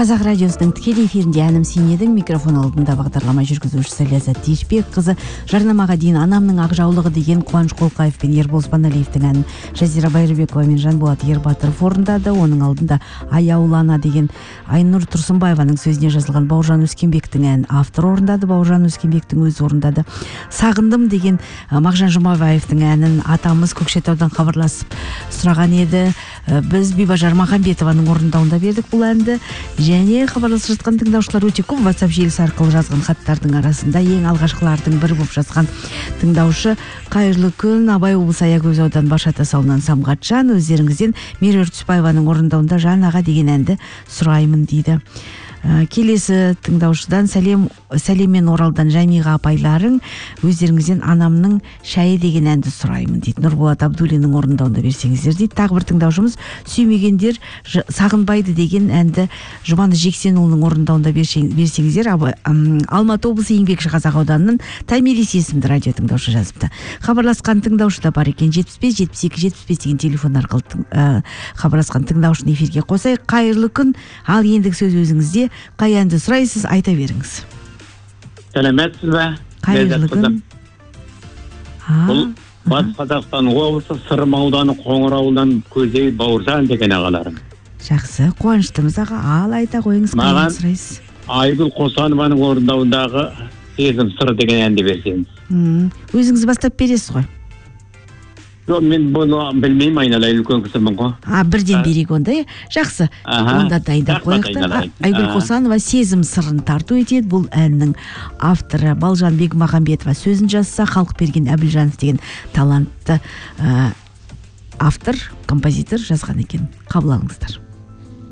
Қазақ радиосының тікелей эфирінде әнім сен едің, микрофон алдында бағдарлама жүргізушісі Ләззат Тиышбекқызы. Жарнамаға дейін анамның ақ жаулығы деген Қуаныш Қолқаев пен Ербол Спаналиевтің әнін Жазира Байырбекова мен Жанболат Ербатыров орындады. Оның алдында Аяулана деген Айнұр Тұрсынбаеваның сөзіне жазылған Бауыржан Өскенбектің әнін автор орындады, Бауыржан Өскенбектің өзі орындады. Сағындым деген Мағжан Жұмабаевтың әнін атамыз Көкшетаудан хабарласып сұраған еді. Біз Бибажар Махамбетованың орындауында бердік бұл әнді. Және хабарласып жатқан тыңдаушылар өте көп. WhatsApp желісі арқылы жазған хаттардың арасында ең алғашқылардың бірі болып жазған тыңдаушы қайырлы күн, Абай облысы Аягөз ауданы Башата ауылынан Самғатжан, өздеріңізден Меруерт Түсіпбаеваның орындауында Жан аға деген әнді сұраймын дейді. Келесі тыңдаушыдан сәлеммен Оралдан Жамиға апайларың, өздеріңізден анамның шайы деген әнді сұраймын дейді. Нұрболат Абдуллиннің орындауында берсеңіздер дейді. Тағы бір тыңдаушымыз сүймегендер сағынбайды деген әнді Жұманы Жексенұлының орындауында берсеңіздер. Алматы облысы Еңбекші Қазақ ауданының Таймирис есімді радио тыңдаушы жазыпты. Хабарласқан тыңдаушы да бар екен. 75-72-75 деген телефон арқылы хабарласқан тыңдаушыны эфирге қосайық. Қайырлы күн. Ал ендігі сөз өзіңізде. Қай әнді сұрайсыз, айта беріңіз. Сәлеметсіз бе? Қайырлы күн. Бұл Батыс Қазақстан облысы Сырым ауданы Қоңырауылдан Көзей Бауыржан деген ағаларым. Жақсы, қуаныштымыз аға. Ал айта қойыңыз, қай әнді сұрайсыз? Айгүл Қосанованың орындауындағы Сезім сыры деген әнді берсеңіз. Өзіңіз бастап бересіз ғой? Жоқ, мен бұны білмеймін, айналай үлкен кісімін ғой. Бірден берейік онда. Жақсы. Онда дайындап қойықтар. Айгүл Қосанова Сезім сырын тарту етеді. Бұл әннің авторы Балжан Бегмағамбетова сөзін жазса, халық берген Әбілжанов деген талантты автор, композитор жазған екен. Қабыл алыңыздар.